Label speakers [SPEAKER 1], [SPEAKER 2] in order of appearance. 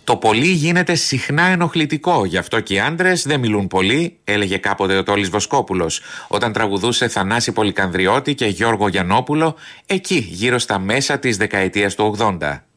[SPEAKER 1] Το πολύ γίνεται συχνά ενοχλητικό, γι' αυτό και οι άντρες δεν μιλούν πολύ, έλεγε κάποτε ο Τόλης Βοσκόπουλος, όταν τραγουδούσε Θανάση Πολυκανδριώτη και Γιώργο Γιαννόπουλο, εκεί γύρω στα μέσα της δεκαετίας του 80.